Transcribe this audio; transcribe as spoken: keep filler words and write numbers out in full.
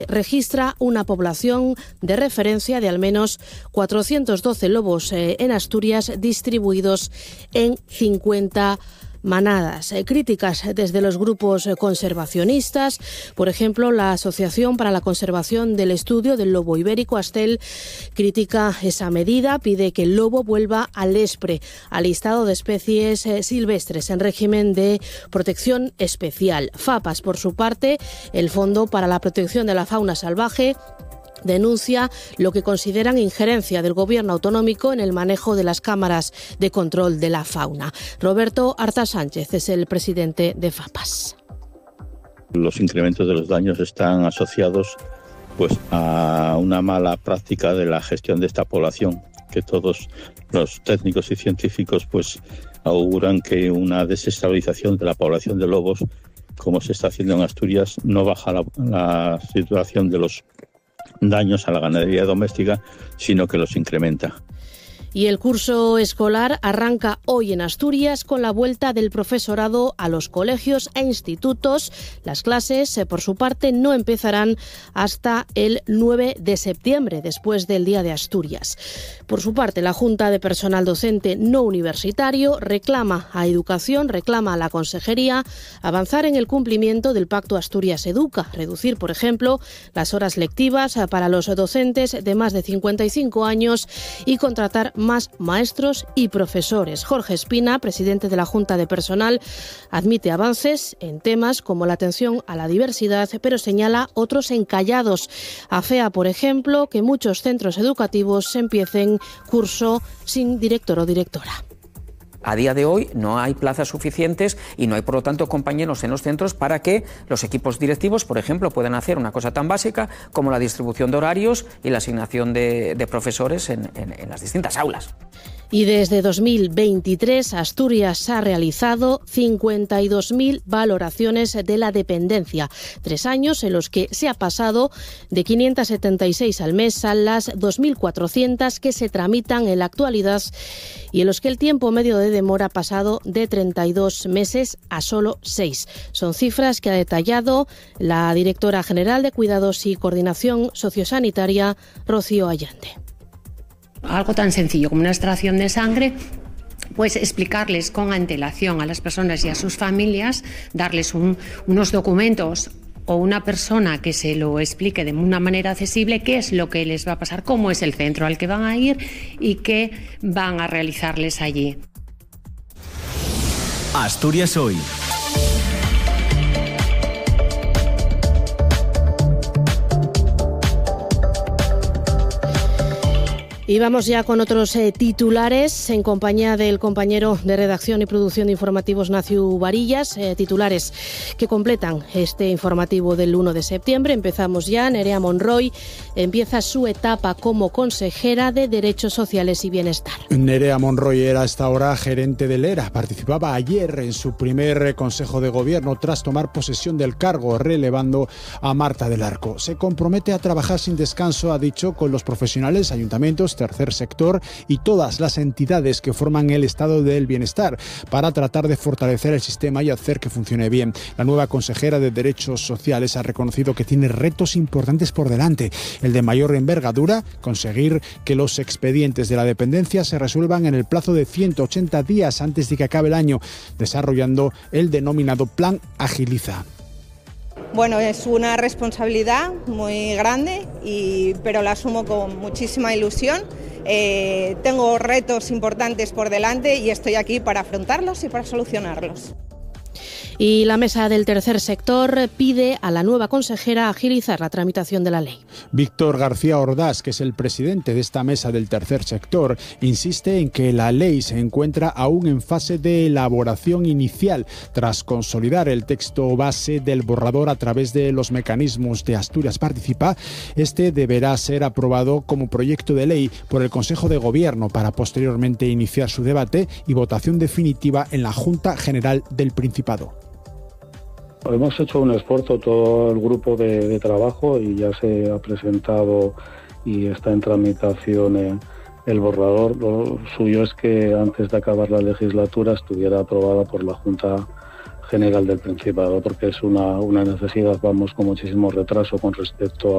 registra una población de referencia de al menos cuatrocientos doce lobos eh, en Asturias, distribuidos en cincuenta manadas. Eh, críticas desde los grupos conservacionistas. Por ejemplo, la Asociación para la Conservación del Estudio del Lobo Ibérico, ASTEL, critica esa medida, pide que el lobo vuelva al ESPRE, al listado de especies eh, silvestres en régimen de protección especial. FAPAS, por su parte, el Fondo para la Protección de la Fauna Salvaje, denuncia lo que consideran injerencia del gobierno autonómico en el manejo de las cámaras de control de la fauna. Roberto Arza Sánchez es el presidente de FAPAS. Los incrementos de los daños están asociados pues, a una mala práctica de la gestión de esta población, que todos los técnicos y científicos pues, auguran que una desestabilización de la población de lobos, como se está haciendo en Asturias, no baja la, la situación de los daños a la ganadería doméstica, sino que los incrementa. Y el curso escolar arranca hoy en Asturias con la vuelta del profesorado a los colegios e institutos. Las clases, por su parte, no empezarán hasta el nueve de septiembre, después del Día de Asturias. Por su parte, la Junta de Personal Docente No Universitario reclama a Educación, reclama a la Consejería avanzar en el cumplimiento del Pacto Asturias Educa, reducir, por ejemplo, las horas lectivas para los docentes de más de cincuenta y cinco años y contratar más maestros y profesores. Jorge Espina, presidente de la Junta de Personal, admite avances en temas como la atención a la diversidad, pero señala otros encallados. Afea, por ejemplo, que muchos centros educativos empiecen curso sin director o directora. A día de hoy no hay plazas suficientes y no hay, por lo tanto, compañeros en los centros para que los equipos directivos, por ejemplo, puedan hacer una cosa tan básica como la distribución de horarios y la asignación de, de profesores en, en, en las distintas aulas. Y desde dos mil veintitrés, Asturias ha realizado cincuenta y dos mil valoraciones de la dependencia. Tres años en los que se ha pasado de quinientas setenta y seis al mes a las dos mil cuatrocientas que se tramitan en la actualidad y en los que el tiempo medio de demora ha pasado de treinta y dos meses a solo seis. Son cifras que ha detallado la directora general de Cuidados y Coordinación Sociosanitaria, Rocío Allende. Algo tan sencillo como una extracción de sangre, pues explicarles con antelación a las personas y a sus familias, darles un, unos documentos o una persona que se lo explique de una manera accesible qué es lo que les va a pasar, cómo es el centro al que van a ir y qué van a realizarles allí. Asturias Hoy. Y vamos ya con otros eh, titulares en compañía del compañero de redacción y producción de informativos Naciu Varillas, eh, titulares que completan este informativo del uno de septiembre. Empezamos ya. Nerea Monroy empieza su etapa como consejera de Derechos Sociales y Bienestar. Nerea Monroy era hasta ahora gerente del E R A. Participaba ayer en su primer consejo de gobierno tras tomar posesión del cargo, relevando a Marta del Arco. Se compromete a trabajar sin descanso, ha dicho, con los profesionales, ayuntamientos, tercer sector y todas las entidades que forman el estado del bienestar para tratar de fortalecer el sistema y hacer que funcione bien. La nueva consejera de Derechos Sociales ha reconocido que tiene retos importantes por delante. El de mayor envergadura, conseguir que los expedientes de la dependencia se resuelvan en el plazo de ciento ochenta días antes de que acabe el año, desarrollando el denominado Plan Agiliza. Bueno, es una responsabilidad muy grande, y, pero la asumo con muchísima ilusión. Eh, tengo retos importantes por delante y estoy aquí para afrontarlos y para solucionarlos. Y la mesa del tercer sector pide a la nueva consejera agilizar la tramitación de la ley. Víctor García Ordaz, que es el presidente de esta mesa del tercer sector, insiste en que la ley se encuentra aún en fase de elaboración inicial. Tras consolidar el texto base del borrador a través de los mecanismos de Asturias Participa, este deberá ser aprobado como proyecto de ley por el Consejo de Gobierno para posteriormente iniciar su debate y votación definitiva en la Junta General del Principado. Hemos hecho un esfuerzo todo el grupo de, de trabajo y ya se ha presentado y está en tramitación el, el borrador. Lo suyo es que antes de acabar la legislatura estuviera aprobada por la Junta General del Principado, porque es una, una necesidad. Vamos con muchísimo retraso con respecto a